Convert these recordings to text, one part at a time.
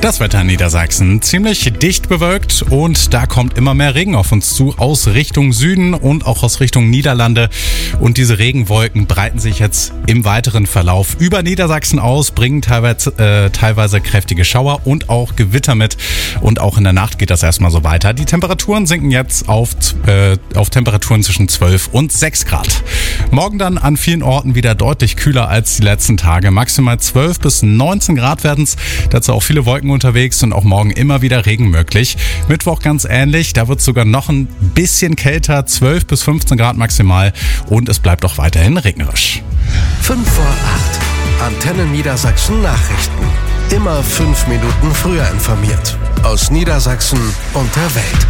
Das Wetter in Niedersachsen ziemlich dicht bewölkt und da kommt immer mehr Regen auf uns zu aus Richtung Süden und auch aus Richtung Niederlande. Und diese Regenwolken breiten sich jetzt im weiteren Verlauf über Niedersachsen aus, bringen teilweise kräftige Schauer und auch Gewitter mit. Und auch in der Nacht geht das erstmal so weiter. Die Temperaturen sinken jetzt auf Temperaturen zwischen 12 und 6 Grad. Morgen dann an vielen Orten wieder deutlich kühler als die letzten Tage. Maximal 12 bis 19 Grad werden es. Dazu auch viele Wolken unterwegs und auch morgen immer wieder Regen möglich. Mittwoch ganz ähnlich, da wird es sogar noch ein bisschen kälter, 12 bis 15 Grad maximal und es bleibt auch weiterhin regnerisch. 5 vor 8. Antenne Niedersachsen Nachrichten. Immer 5 Minuten früher informiert. Aus Niedersachsen und der Welt.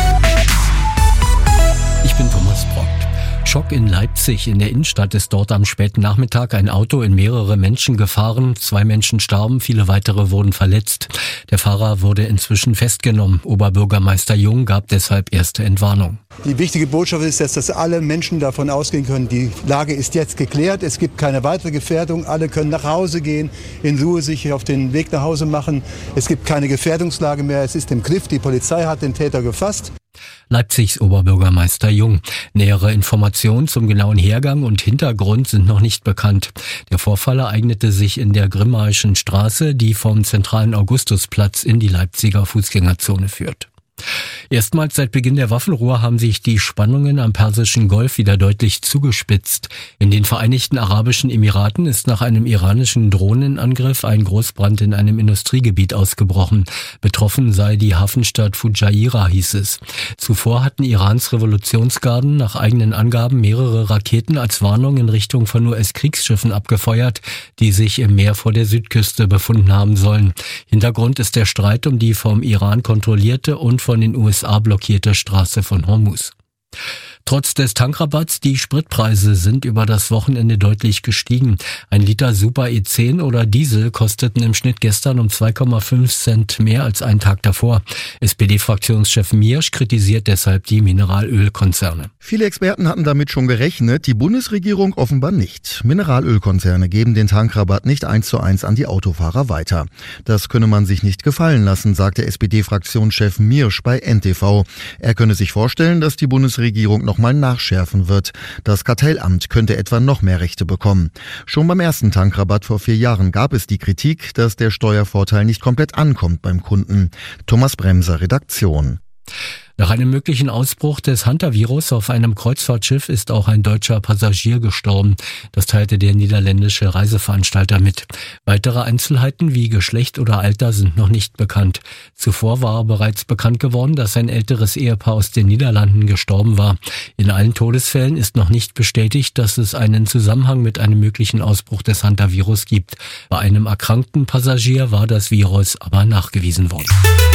Ich bin Thomas Brock. Schock in Leipzig. In der Innenstadt ist dort am späten Nachmittag ein Auto in mehrere Menschen gefahren. 2 Menschen starben, viele weitere wurden verletzt. Der Fahrer wurde inzwischen festgenommen. Oberbürgermeister Jung gab deshalb erste Entwarnung. Die wichtige Botschaft ist jetzt, dass alle Menschen davon ausgehen können, die Lage ist jetzt geklärt. Es gibt keine weitere Gefährdung. Alle können nach Hause gehen, in Ruhe sich auf den Weg nach Hause machen. Es gibt keine Gefährdungslage mehr. Es ist im Griff. Die Polizei hat den Täter gefasst. Leipzigs Oberbürgermeister Jung. Nähere Informationen zum genauen Hergang und Hintergrund sind noch nicht bekannt. Der Vorfall ereignete sich in der Grimmaischen Straße, die vom zentralen Augustusplatz in die Leipziger Fußgängerzone führt. Erstmals seit Beginn der Waffenruhe haben sich die Spannungen am Persischen Golf wieder deutlich zugespitzt. In den Vereinigten Arabischen Emiraten ist nach einem iranischen Drohnenangriff ein Großbrand in einem Industriegebiet ausgebrochen. Betroffen sei die Hafenstadt Fujairah, hieß es. Zuvor hatten Irans Revolutionsgarden nach eigenen Angaben mehrere Raketen als Warnung in Richtung von US-Kriegsschiffen abgefeuert, die sich im Meer vor der Südküste befunden haben sollen. Hintergrund ist der Streit um die vom Iran kontrollierte und von den USA blockierte Straße von Hormuz. Trotz des Tankrabatts, die Spritpreise sind über das Wochenende deutlich gestiegen. Ein Liter Super E10 oder Diesel kosteten im Schnitt gestern um 2,5 Cent mehr als einen Tag davor. SPD-Fraktionschef Miersch kritisiert deshalb die Mineralölkonzerne. Viele Experten hatten damit schon gerechnet, die Bundesregierung offenbar nicht. Mineralölkonzerne geben den Tankrabatt nicht 1:1 an die Autofahrer weiter. Das könne man sich nicht gefallen lassen, sagte SPD-Fraktionschef Miersch bei NTV. Er könne sich vorstellen, dass die Bundesregierung noch mal nachschärfen wird. Das Kartellamt könnte etwa noch mehr Rechte bekommen. Schon beim ersten Tankrabatt vor 4 Jahren gab es die Kritik, dass der Steuervorteil nicht komplett ankommt beim Kunden. Thomas Bremser, Redaktion. Nach einem möglichen Ausbruch des Hantavirus auf einem Kreuzfahrtschiff ist auch ein deutscher Passagier gestorben. Das teilte der niederländische Reiseveranstalter mit. Weitere Einzelheiten wie Geschlecht oder Alter sind noch nicht bekannt. Zuvor war bereits bekannt geworden, dass ein älteres Ehepaar aus den Niederlanden gestorben war. In allen Todesfällen ist noch nicht bestätigt, dass es einen Zusammenhang mit einem möglichen Ausbruch des Hantavirus gibt. Bei einem erkrankten Passagier war das Virus aber nachgewiesen worden.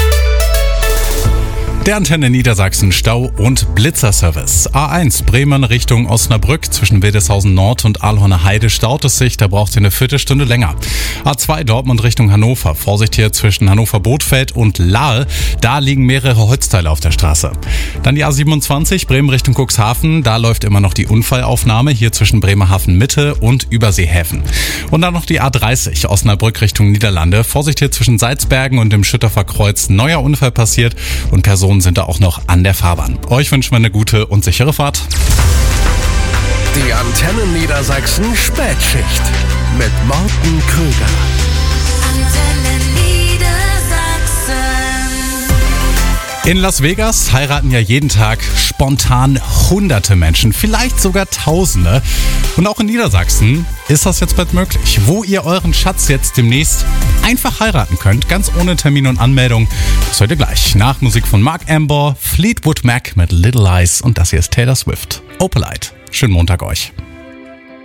Der Antenne Niedersachsen Stau- und Blitzerservice. A1 Bremen Richtung Osnabrück zwischen Wildeshausen Nord und Alhorner Heide staut es sich, da braucht ihr eine Viertelstunde länger. A2 Dortmund Richtung Hannover. Vorsicht hier zwischen Hannover-Bothfeld und Lahl. Da liegen mehrere Holzteile auf der Straße. Dann die A27 Bremen Richtung Cuxhaven. Da läuft immer noch die Unfallaufnahme hier zwischen Bremerhaven Mitte und Überseehäfen. Und dann noch die A30 Osnabrück Richtung Niederlande. Vorsicht hier zwischen Salzbergen und dem Schütterfer Kreuz. Neuer Unfall passiert und Personen sind da auch noch an der Fahrbahn. Euch wünschen wir eine gute und sichere Fahrt. Die Antenne Niedersachsen Spätschicht mit Morten Krüger. Antenne Niedersachsen. In Las Vegas heiraten ja jeden Tag spontan hunderte Menschen, vielleicht sogar Tausende. Und auch in Niedersachsen ist das jetzt bald möglich, wo ihr euren Schatz jetzt demnächst einfach heiraten könnt, ganz ohne Termin und Anmeldung. Das hört ihr gleich. Nach Musik von Mark Amber, Fleetwood Mac mit Little Lies und das hier ist Taylor Swift. Opalite. Schönen Montag euch.